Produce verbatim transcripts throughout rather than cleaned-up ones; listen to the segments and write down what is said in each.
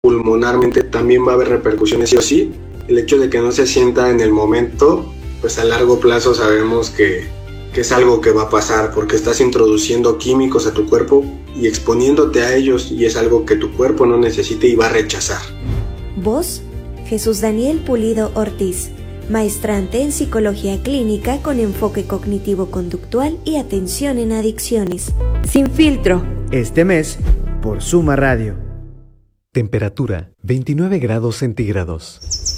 pulmonarmente también va a haber repercusiones sí o sí. El hecho de que no se sienta en el momento, pues a largo plazo sabemos que, que es algo que va a pasar, porque estás introduciendo químicos a tu cuerpo y exponiéndote a ellos, y es algo que tu cuerpo no necesita y va a rechazar. Voz: Jesús Daniel Pulido Ortiz, maestrante en Psicología Clínica con enfoque cognitivo-conductual y atención en adicciones. Sin filtro. Este mes, por Suma Radio. Temperatura veintinueve grados centígrados.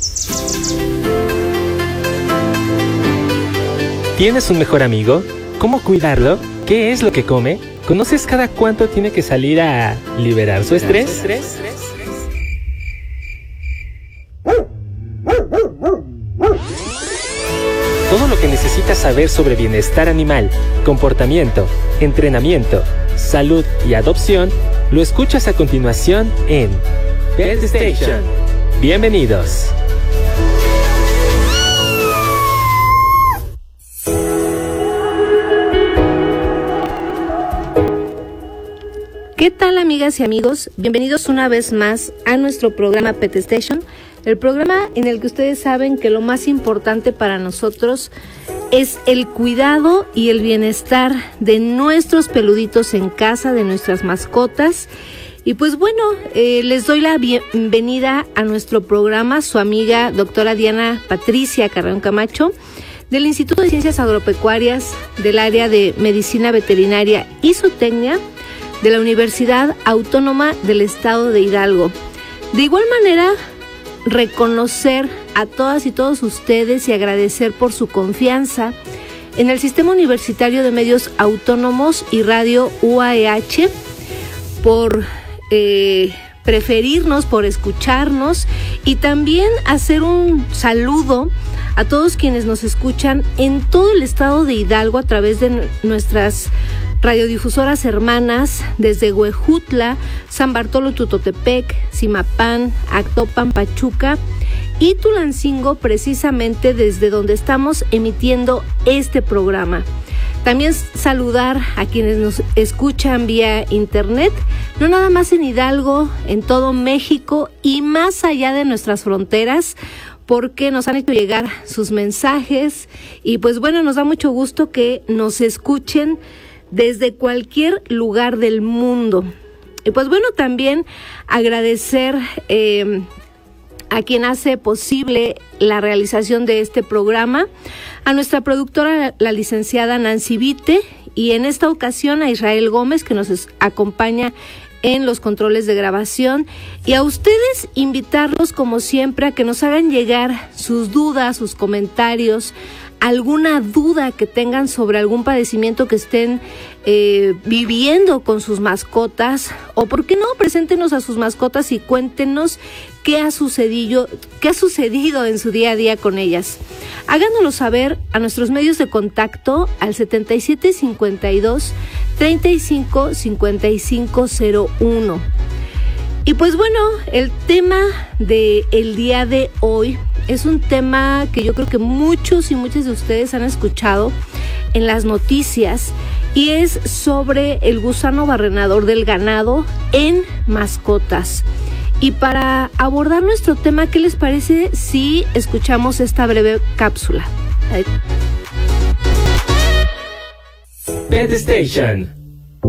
¿Tienes un mejor amigo? ¿Cómo cuidarlo? ¿Qué es lo que come? ¿Conoces cada cuánto tiene que salir a liberar su estrés? Todo lo que necesitas saber sobre bienestar animal, comportamiento, entrenamiento, salud y adopción lo escuchas a continuación en Pet Station. Bienvenidos. ¿Qué tal, amigas y amigos? Bienvenidos una vez más a nuestro programa Pet Station, el programa en el que ustedes saben que lo más importante para nosotros es el cuidado y el bienestar de nuestros peluditos en casa, de nuestras mascotas. Y pues bueno, eh, les doy la bienvenida a nuestro programa, su amiga doctora Diana Patricia Carreón Camacho, del Instituto de Ciencias Agropecuarias del área de Medicina Veterinaria y Zootecnia de la Universidad Autónoma del Estado de Hidalgo. De igual manera, reconocer a todas y todos ustedes y agradecer por su confianza en el Sistema Universitario de Medios Autónomos y Radio U A E H, por eh, preferirnos, por escucharnos, y también hacer un saludo a todos quienes nos escuchan en todo el estado de Hidalgo a través de nuestras radiodifusoras hermanas desde Huejutla, San Bartolo Tutotepec, Zimapán, Actopan, Pachuca y Tulancingo, precisamente desde donde estamos emitiendo este programa. También saludar a quienes nos escuchan vía internet, no nada más en Hidalgo, en todo México y más allá de nuestras fronteras, porque nos han hecho llegar sus mensajes y pues bueno, nos da mucho gusto que nos escuchen desde cualquier lugar del mundo. Y pues bueno, también agradecer eh, a quien hace posible la realización de este programa, a nuestra productora, la licenciada Nancy Vite, y en esta ocasión a Israel Gómez, que nos es, acompaña en los controles de grabación, y a ustedes invitarlos como siempre a que nos hagan llegar sus dudas, sus comentarios, alguna duda que tengan sobre algún padecimiento que estén eh, viviendo con sus mascotas, o por qué no, preséntenos a sus mascotas y cuéntenos qué ha sucedido, qué ha sucedido en su día a día con ellas. Háganoslo saber a nuestros medios de contacto al setenta y siete cincuenta y dos treinta y cinco cincuenta y cinco cero uno. Y pues bueno, el tema del día de hoy es un tema que yo creo que muchos y muchas de ustedes han escuchado en las noticias, y es sobre el gusano barrenador del ganado en mascotas. Y para abordar nuestro tema, ¿qué les parece si escuchamos esta breve cápsula? Pet Station.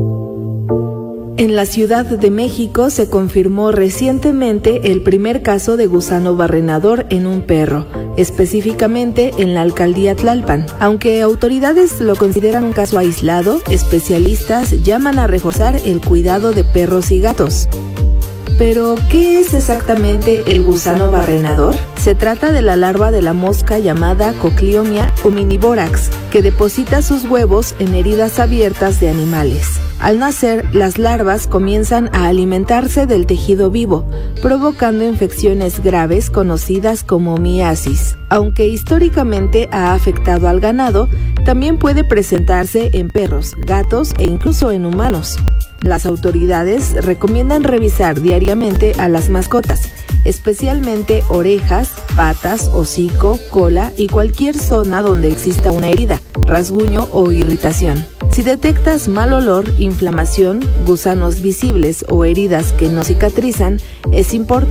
En la Ciudad de México se confirmó recientemente el primer caso de gusano barrenador en un perro, específicamente en la alcaldía Tlalpan. Aunque autoridades lo consideran un caso aislado, especialistas llaman a reforzar el cuidado de perros y gatos. Pero, ¿qué es exactamente el gusano barrenador? Se trata de la larva de la mosca llamada Cocliomia omnivorax, que deposita sus huevos en heridas abiertas de animales. Al nacer, las larvas comienzan a alimentarse del tejido vivo, provocando infecciones graves conocidas como miasis. Aunque históricamente ha afectado al ganado, también puede presentarse en perros, gatos e incluso en humanos. Las autoridades recomiendan revisar diariamente a las mascotas, especialmente orejas, patas, hocico, cola y cualquier zona donde exista una herida, rasguño o irritación. Si detectas mal olor, inflamación, gusanos visibles o heridas que no cicatrizan, es importante